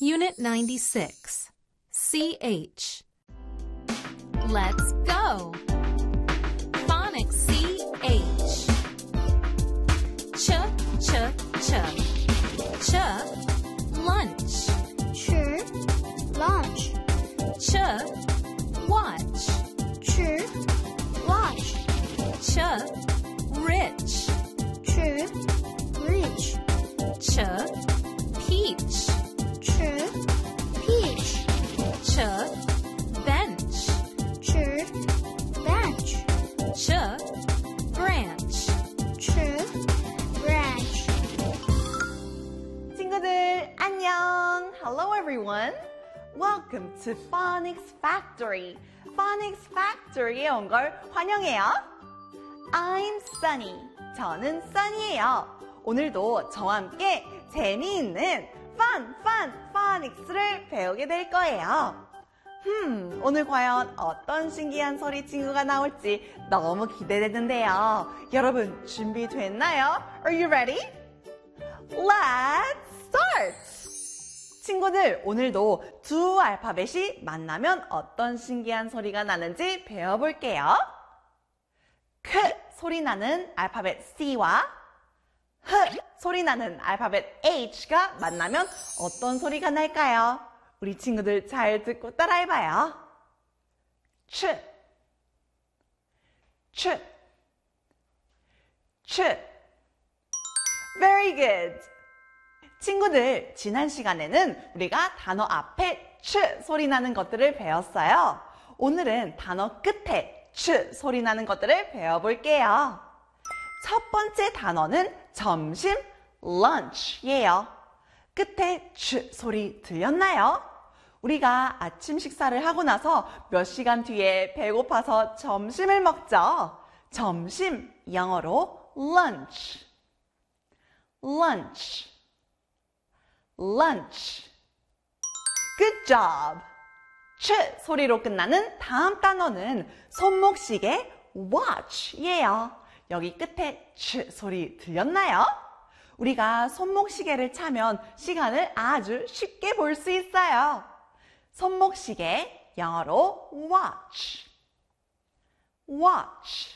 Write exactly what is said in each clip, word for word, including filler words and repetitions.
Unit ninety-six, C H. Let's go. Phonics C H. Ch, ch, ch. Ch, lunch. ch, lunch. Ch, watch. ch, watch. Ch, rich. ch, rich. Ch, peach. ch, peach. Ch, bench. ch, bench. Ch, branch. ch, branch. 친구들 안녕. Hello everyone. Welcome to Phonics Factory. Phonics Factory에 온 걸 환영해요. I'm Sunny. 저는 Sunny예요. 오늘도 저와 함께 재미있는 fun, fun, phonics를 배우게 될 거예요. 음, 오늘 과연 어떤 신기한 소리 친구가 나올지 너무 기대되는데요. 여러분 준비됐나요? Are you ready? Let's start! 친구들, 오늘도 두 알파벳이 만나면 어떤 신기한 소리가 나는지 배워볼게요. 크 소리 나는 알파벳 C와 흐 소리 나는 알파벳 H가 만나면 어떤 소리가 날까요? 우리 친구들 잘 듣고 따라해봐요. 치, 치, 치. Very good. 친구들, 지난 시간에는 우리가 단어 앞에 치 소리 나는 것들을 배웠어요. 오늘은 단어 끝에 치 소리 나는 것들을 배워볼게요. 첫 번째 단어는 점심, lunch예요. 끝에 치 소리 들렸나요? 우리가 아침 식사를 하고 나서 몇 시간 뒤에 배고파서 점심을 먹죠. 점심, 영어로 lunch, lunch, lunch. Good job. 치 소리로 끝나는 다음 단어는 손목시계 watch예요. 여기 끝에 치 소리 들렸나요? 우리가 손목시계를 차면 시간을 아주 쉽게 볼 수 있어요. 손목시계, 영어로 watch, watch,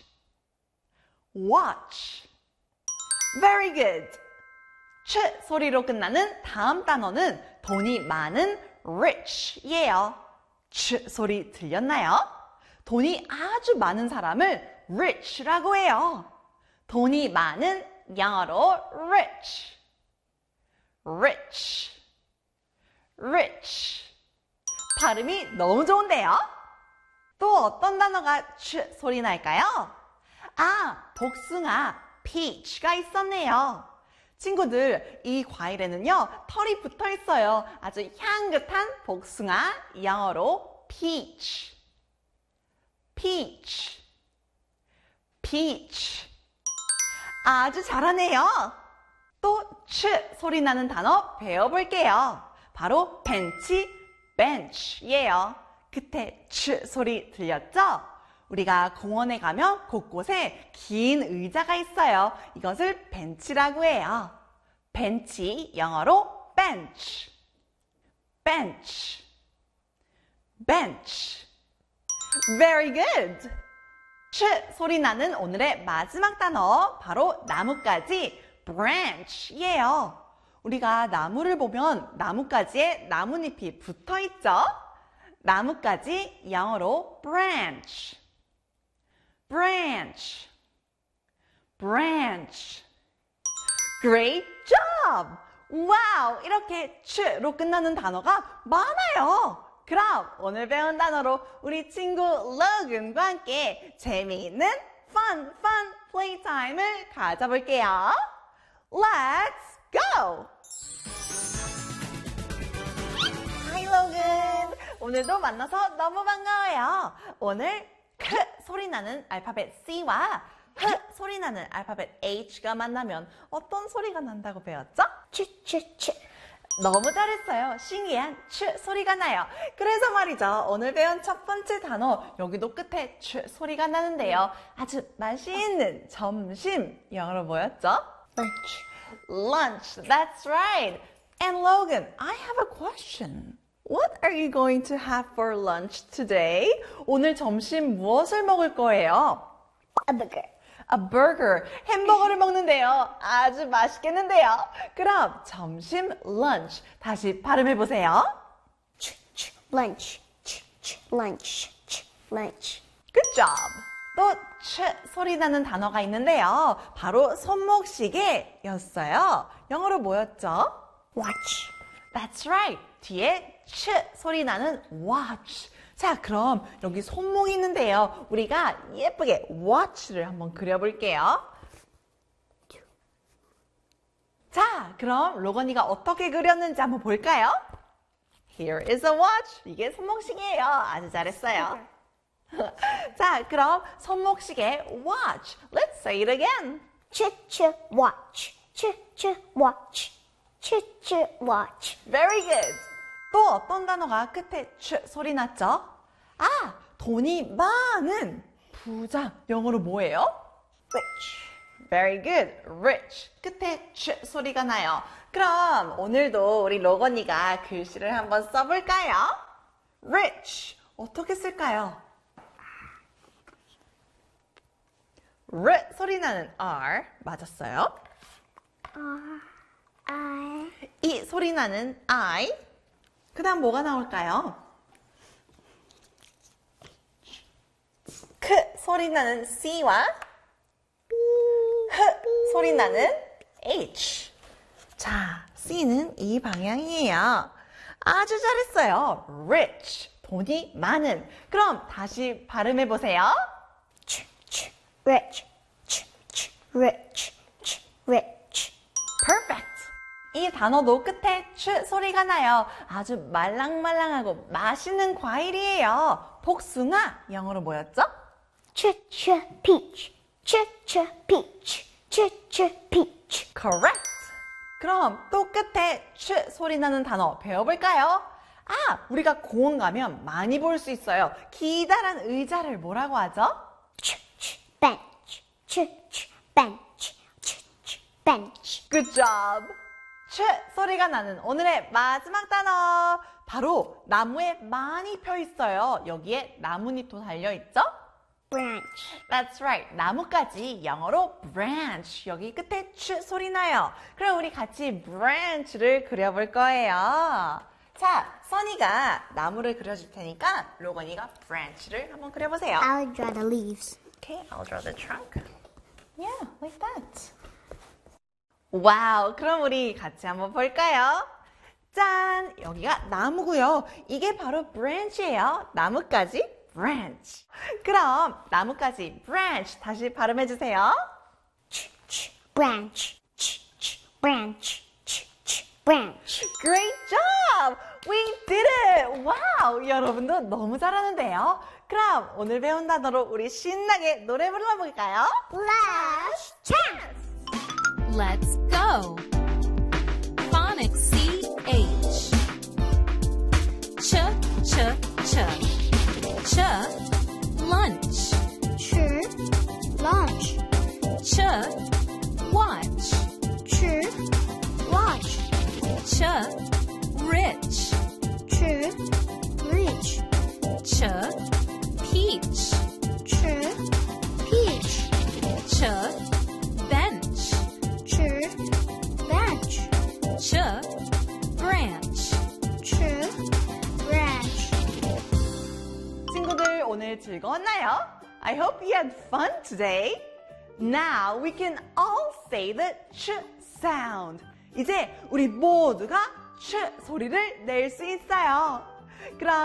watch. Very good. 치 소리로 끝나는 다음 단어는 돈이 많은 rich예요. 치 소리 들렸나요? 돈이 아주 많은 사람을 rich라고 해요. 돈이 많은 영어로 rich, rich, rich. 발음이 너무 좋은데요? 또 어떤 단어가 치 소리 날까요? 아, 복숭아, peach가 있었네요. 친구들, 이 과일에는요, 털이 붙어 있어요. 아주 향긋한 복숭아, 영어로 peach, peach, peach. 아주 잘하네요. 또 치 소리 나는 단어 배워볼게요. 바로 벤치, bench예요. 끝에 치 소리 들렸죠? 우리가 공원에 가면 곳곳에 긴 의자가 있어요. 이것을 벤치라고 해요. 벤치, 영어로 bench, bench, bench. Very good. 치 소리 나는 오늘의 마지막 단어, 바로 나뭇가지, branch예요. 우리가 나무를 보면 나뭇가지에 나뭇잎이 붙어 있죠? 나뭇가지, 영어로 branch, branch, branch. Great job! 와우! 이렇게 치로 끝나는 단어가 많아요. 그럼 오늘 배운 단어로 우리 친구 로근과 함께 재미있는 fun, fun playtime을 가져볼게요. Let's go! Hi, 로근! 오늘도 만나서 너무 반가워요. 오늘 크 소리 나는 알파벳 C와 흐 소리 나는 알파벳 H가 만나면 어떤 소리가 난다고 배웠죠? 치치치. 너무 잘했어요. 신기한 치 소리가 나요. 그래서 말이죠. 오늘 배운 첫 번째 단어, 여기도 끝에 치 소리가 나는데요. 아주 맛있는 점심, 영어로 뭐였죠? lunch. Lunch, that's right. And Logan, I have a question. What are you going to have for lunch today? 오늘 점심 무엇을 먹을 거예요? A burger. A burger, 햄버거를 먹는데요. 아주 맛있겠는데요. 그럼 점심 lunch 다시 발음해 보세요. Ch, ch, lunch. Ch, ch, lunch. Ch, lunch. Good job. 또 ch 소리 나는 단어가 있는데요. 바로 손목시계였어요. 영어로 뭐였죠? Watch. That's right. 뒤에 ch 소리 나는 watch. 자, 그럼 여기 손목이 있는데요. 우리가 예쁘게 watch를 한번 그려볼게요. 자, 그럼 로건이가 어떻게 그렸는지 한번 볼까요? Here is a watch. 이게 손목시계예요. 아주 잘했어요. 자, 그럼 손목시계 watch. Let's say it again. Ch, ch, watch. Ch, ch, watch. Ch, ch, watch. Very good. 또 어떤 단어가 끝에 ch 소리 났죠? 아, 돈이 많은 부자. 영어로 뭐예요? Rich. Very good. Rich. 끝에 ch 소리가 나요. 그럼 오늘도 우리 로건이가 글씨를 한번 써볼까요? Rich. 어떻게 쓸까요? R 소리 나는 R. 맞았어요? R, I. 이 소리 나는 I. 그 다음 뭐가 나올까요? 크 소리 나는 C와 흐 소리 나는 H. 자, C는 이 방향이에요. 아주 잘했어요. Rich, 돈이 많은. 그럼 다시 발음해 보세요. Ch, ch, rich. Ch, ch, rich. Ch, rich. Perfect. 이 단어도 끝에 ch 소리가 나요. 아주 말랑말랑하고 맛있는 과일이에요. 복숭아, 영어로 뭐였죠? Ch, ch, peach. Ch, ch, peach. Ch, ch, peach. Correct. 그럼 또 끝에 ch 소리 나는 단어 배워볼까요? 아, 우리가 공원 가면 많이 볼 수 있어요. 기다란 의자를 뭐라고 하죠? Ch, ch, bench. Ch, ch, bench. Ch, ch, bench. Good job. ch 소리가 나는 오늘의 마지막 단어. 바로 나무에 많이 펴 있어요. 여기에 나뭇잎도 달려 있죠? Branch. That's right. 나뭇가지 영어로 branch. 여기 끝에 ch 소리 나요. 그럼 우리 같이 branch를 그려볼 거예요. 자, 써니가 나무를 그려줄 테니까 로건이가 branch를 한번 그려보세요. I'll draw the leaves. Okay, I'll draw the trunk. Yeah, like that. 와우, 그럼 우리 같이 한번 볼까요? 짠! 여기가 나무고요. 이게 바로 branch예요. 나뭇가지 branch. 그럼 나뭇가지 branch 다시 발음해 주세요. Ch, ch, branch. Ch, ch, branch. Ch, ch, branch. Great job! We did it! 와우! 여러분도 너무 잘하는데요. 그럼 오늘 배운 단어로 우리 신나게 노래 불러볼까요? Last chance. Let's go. Phonics C H. Ch, ch, ch. Ch, lunch. Ch, lunch. Ch, watch. Ch, watch. Ch, rich. Ch, reach. Ch, peach. Ch, peach. Ch, bench. Ch, bench. Ch, branch. Ch, branch. 친구들 오늘 즐거웠나요? I hope you had fun today. Now we can all say the ch sound. 이제 우리 모두가 ch 소리를 낼 수 있어요. 그럼